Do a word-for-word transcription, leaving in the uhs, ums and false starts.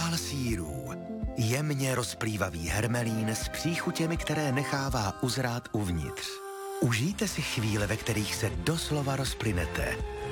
opál sýrů. Jemně rozplývavý hermelín s příchutěmi, které nechává uzrát uvnitř. Užijte si chvíle, ve kterých se doslova rozplynete.